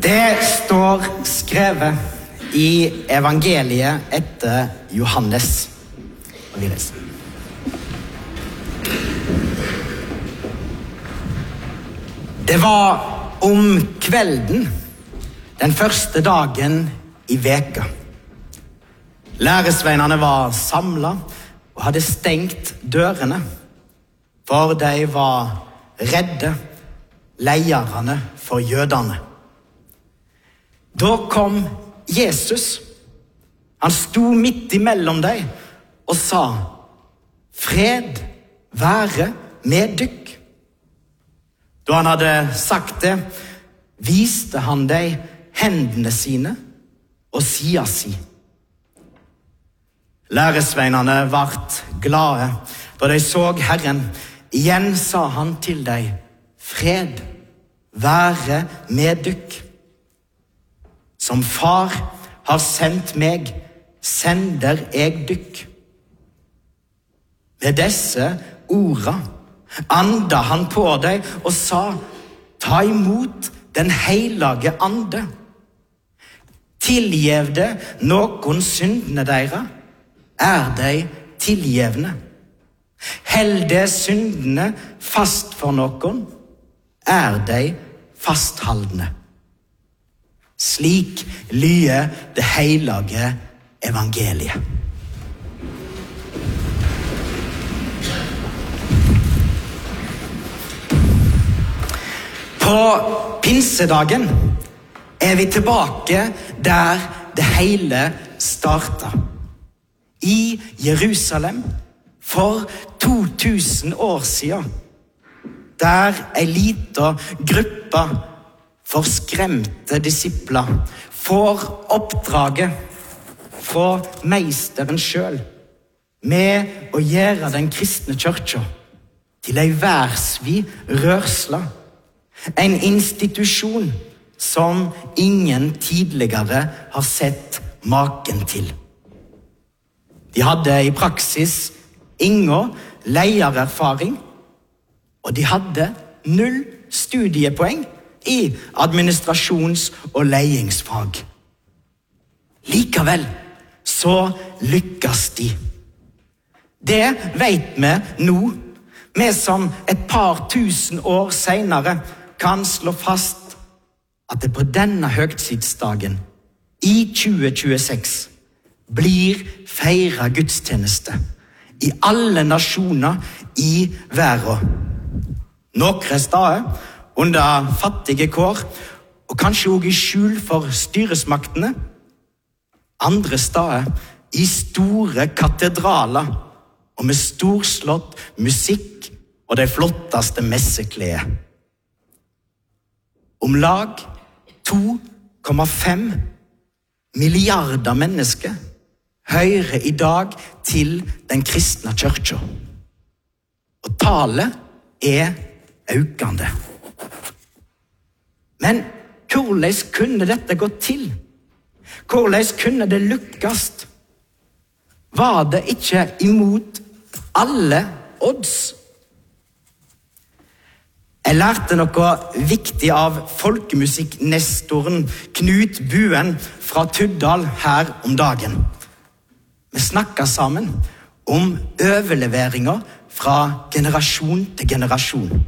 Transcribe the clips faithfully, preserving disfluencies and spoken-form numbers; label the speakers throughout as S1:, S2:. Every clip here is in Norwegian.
S1: Det står skrevet i evangeliet etter Johannes. Og vi leser. Det var om kvelden, den første dagen i veka. Læresveinene var samlet og hadde stengt dørene, for de var redde, leierne for jødene. Da kom Jesus. Han sto midt imellom dem og sa, «Fred være med dykk». Da han hadde sagt det, viste han dem hendene sine og sida si. Læresveinene vart glade da de så Herren. Igjen sa han til dem, «Fred være med dykk». Som far har sendt meg, sender jeg dykk. Med disse orda anda han på deg og sa, ta imot den heilage ande. Tilgjevde noen syndene deira, er de tilgjevne. Helde syndene fast for noen, er de fasthaldne. Slik lyder det heilage evangeliet. På pinsedagen er vi tilbake der det hele startet. I Jerusalem for to tusen år siden. Der en liten gruppe forskremte disipler får oppdraget fra meisteren selv med å gjøre den kristne kirka til en værsvid rørsla. En institusjon som ingen tidligere har sett maken til. De hadde i praksis ingen leiererfaring, og de hadde null studiepoeng i administrasjons- og leiingsfag. Likevel så lykkes de. Det vet vi nå, vi som et par tusen år senere kan slå fast at det på denne høgtidsdagen i tjue tjueseks blir feiret gudstjeneste i alle nasjoner i verden. Nokre steder under fattige kår, og kanskje også i skjul for styresmaktene. Andre steder i store katedraler, og med storslått musikk og de flotteste messeklede. Om lag to komma fem milliarder mennesker hører i dag til den kristne kirka. Og tallet er økende. Men hvordan kunne dette gå til? Hvordan kunne det lykkes? Var det ikke imot alle odds? Jeg lærte noe viktig av folkemusikknestoren Knut Buen fra Tuddal her om dagen. Vi snakket sammen om overleveringer fra generasjon til generasjon.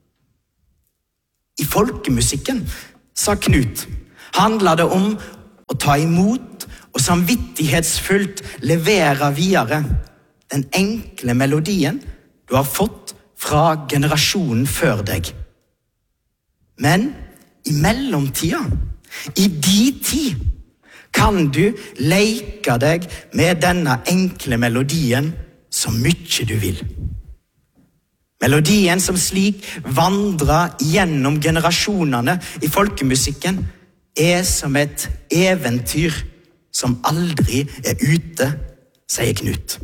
S1: I folkemusikken, sa Knut, handler det om å ta imot og samvittighetsfullt levere videre den enkle melodien du har fått fra generasjonen før deg. Men i mellomtida, i de tid, kan du leke deg med denne enkle melodien så mye du vil. Melodien som slik vandrer gjennom generasjonene i folkemusikken er som et eventyr som aldri er ute, sier Knut.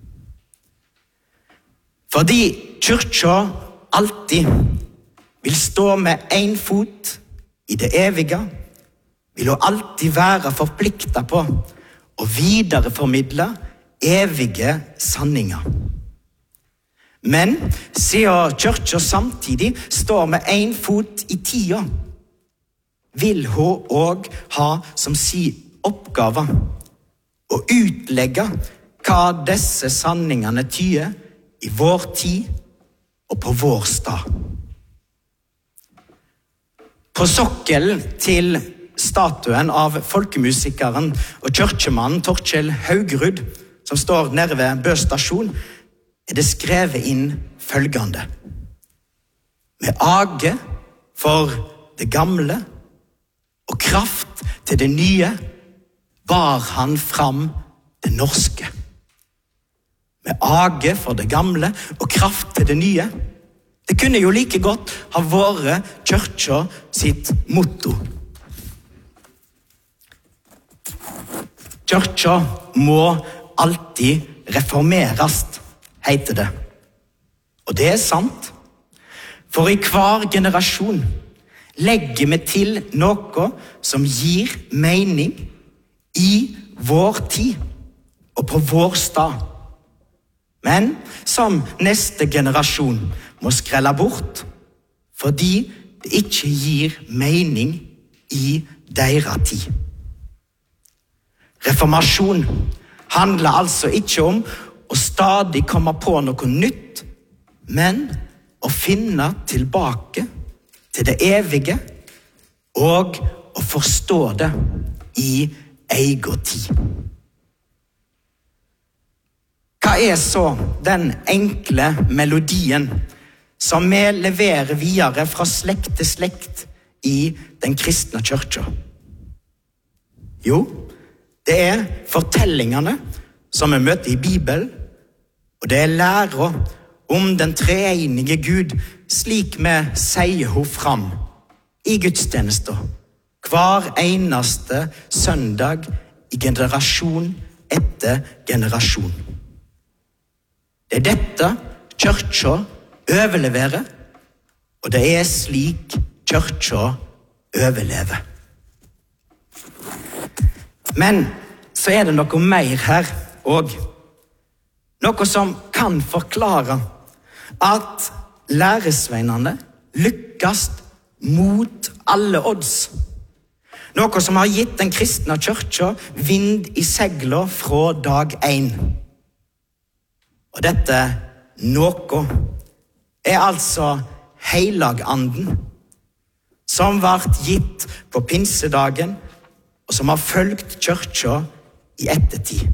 S1: Fordi kirka alltid vil stå med en fot i det evige, vil hun alltid være forpliktet på å videreformidle evige sanninger. Men siden kirka samtidig står med en fot i tida, vil hun også ha som sin oppgave å utlegge hva disse sanningene tyder i vår tid og på vår stad. På sokkelen til statuen av folkemusikeren og kyrkjemannen Torkjell Haugerud, som står nede ved Bø stasjon, er det skrevet inn følgende: Med age for det gamle og kraft til det nye bar han fram det norske. Med age for det gamle og kraft til det nye. Det kunne jo like godt ha vært kyrkja sitt motto. Kyrkja må alltid reformeres, heter det. Og det er sant. For i hver generasjon legger vi til noe som gir mening i vår tid og på vår stad. Men som neste generasjon må skrelle bort, fordi det ikke gir mening i deres tid. Reformasjon handler altså ikke om å stadig komme på noe nytt, men å finne tilbake til det evige og å forstå det i egen tid. Hva er så den enkle melodien som vi leverer videre fra slekt til slekt i den kristne kyrkja? Jo, det er fortellingene som vi møter i Bibelen, og det er læra om den treenige Gud, slik vi sier hun fram i gudstjenester hver eneste søndag i generasjon etter generasjon. Det er dette kyrkja overleverer, og det er slik kyrkja overlever. Men så er det noe mer her også. Noe som kan forklare at læresveinene lykkes mot alle odds. Noe som har gitt den kristne kyrkja vind i segla fra dag én. Og dette noe er altså Helliganden, som ble gitt på pinsedagen, og som har fulgt kyrkja i ettertid.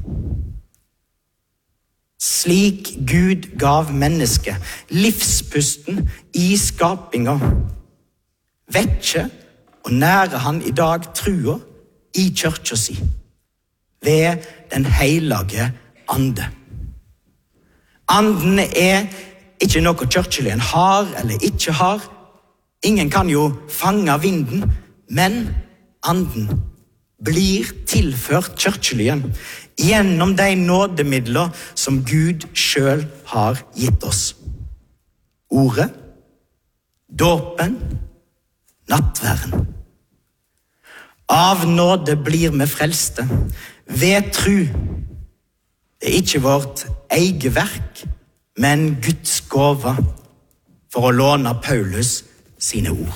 S1: Slik Gud gav mennesket livspusten i skapinga, vekke og nære han i dag trua i kyrkja si, ved den hellige ande. Anden er ikke noe kyrkjelyen har eller ikke har. Ingen kan jo fange vinden, men anden blir tilført kyrkjelyen gjennom de nådemidler som Gud selv har gitt oss. Ordet, dåpen, nattværen. Av nåde blir vi frelste, ved tru. Det er ikke vårt eget verk, men Guds gåve, for å låne Paulus sine ord.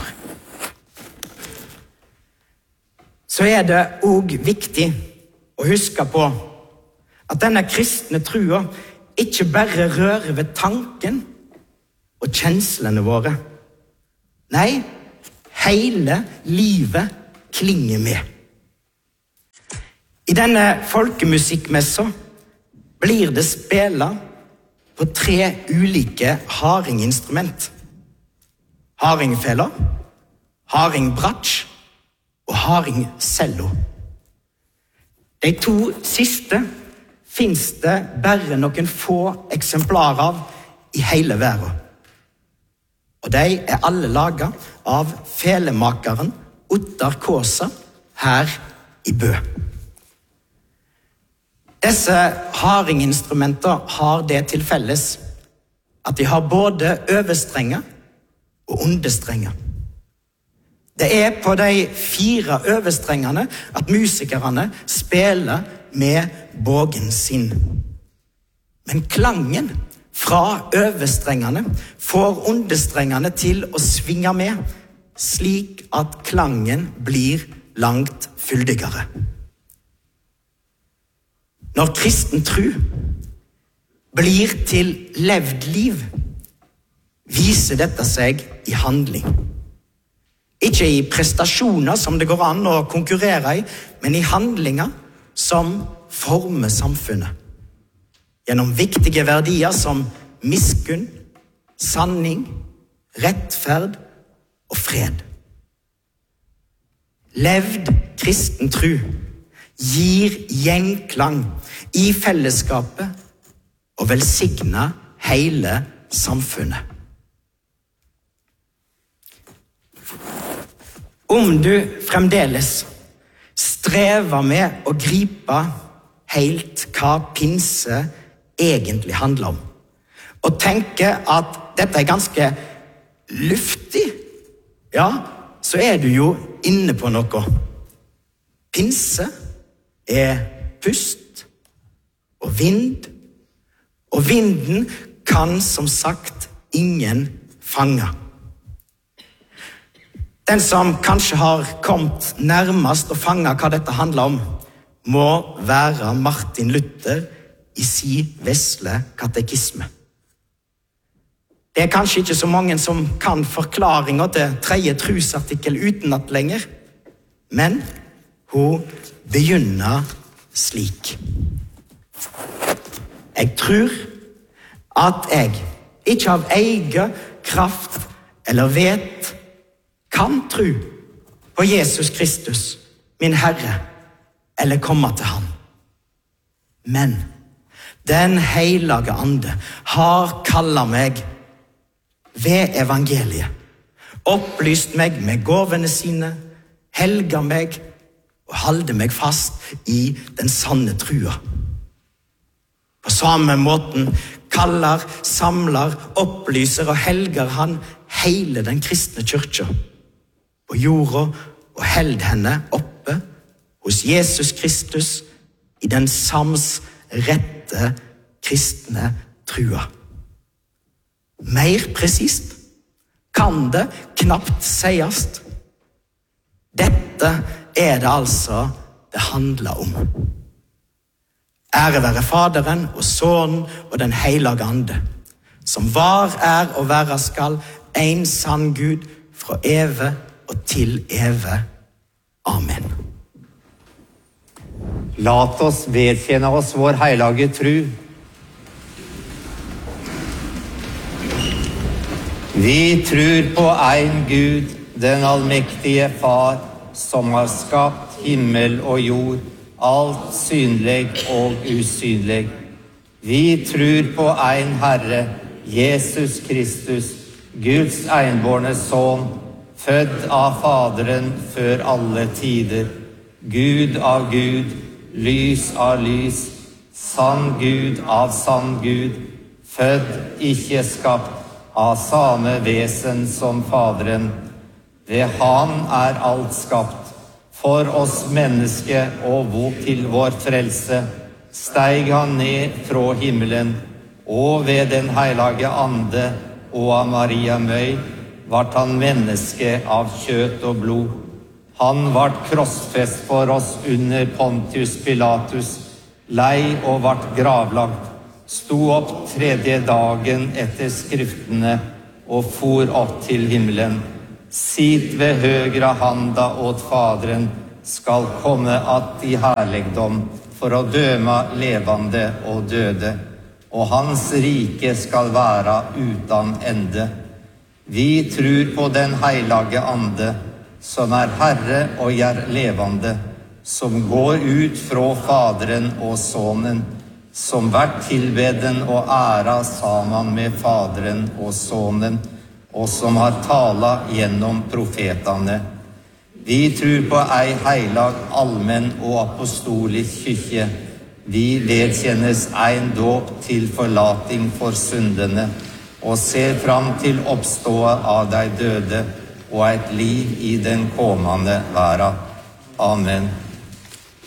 S1: Så er det også viktig å huske på at denne kristne trua ikke bare rører ved tanken og kjenslene våre. Nei, hele livet klinger med. I denne folkemusikkmessa blir det spela på tre ulike haringinstrument. Haringfela, haringbratsj og haringcello. De to siste finnes det bare noen få eksemplarer av i hele verden. Og de er alle laget av felemakeren Ottar Kåsa her i Bø. Disse haringinstrumenter har det til felles at de har både overstrenger og understrenger. Det er på de fire overstrengene at musikerne spiller med bågen sin. Men klangen fra overstrengene får understrengene til å svinge med slik at klangen blir langt fyldigere. Når kristen tro blir til levd liv, viser dette seg i handling. Ikke i prestasjoner som det går an å konkurrere i, men i handlinger som former samfunnet. Gjennom viktige verdier som miskunn, sanning, rettferd og fred. Levd kristen tro gir gjenklang i fellesskapet og velsigner hele samfunnet. Om du fremdeles strever med å gripe helt hva pinse egentlig handler om, og tenker at dette er ganske luftig, ja, så er du jo inne på noe. Pinse er pust og vind, og vinden kan som sagt ingen fange. Den som kanskje har kommet nærmest å fange hva dette handler om, må være Martin Luther i si vesle katekisme. Det er kanskje ikke så mange som kan forklaringen til tredje trosartikkel utenat lenger, men hun begynner slik. Jeg tror at jeg ikke av egen kraft eller vet kan tro på Jesus Kristus, min Herre, eller komme til han. Men den hellige ande har kallet meg ved evangeliet, opplyst meg med gåvene sine, helga meg og halde meg fast i den sanne trua. På samme måten kaller, samler, opplyser og helger han hele den kristne kyrkja på jorda og held henne oppe hos Jesus Kristus i den sams rette kristne trua. Mer presist kan det knapt sies. Dette er det altså det handler om. Ære være Faderen og Sønnen og den hellige ande, som var, er og være skal, en sann Gud fra evig og til evig. Amen.
S2: Lat oss vedkjenne oss vår hellige tru. Vi tror på en Gud, den allmektige Far, som har skapt himmel og jord, alt synlig og usynlig. Vi tror på en Herre, Jesus Kristus, Guds enbårne Sønn, født av Faderen før alle tider, Gud av Gud, lys av lys, sann Gud av sann Gud, født, ikke skapt, av samme vesen som Faderen. Ved han er alt skapt, for oss menneske og vår til vår frelse, steig han ned fra himmelen, og ved den hellige ande og av Maria Møy, vart han menneske av kjøtt og blod. Han vart krossfest for oss under Pontius Pilatus, lei og vart gravlagt, sto opp tredje dagen etter skriftene og for opp til himmelen. Sitt ved høgra handa åt Faderen, skal komme att i herligdom for å døme levande og døde, og hans rike skal være uten ende. Vi tror på den hellige ande, som er Herre og gjør levande, som går ut fra Faderen og Sønnen, som vært tilbeden og æra sammen med Faderen og Sønnen, og som har tala gjennom profetene. Vi tror på ei heilag, allmenn og apostolisk kyrkje. Vi vedkjennes ein dåp til forlating for syndene, og ser fram til oppståa av de døde og et liv i den kommende verden. Amen.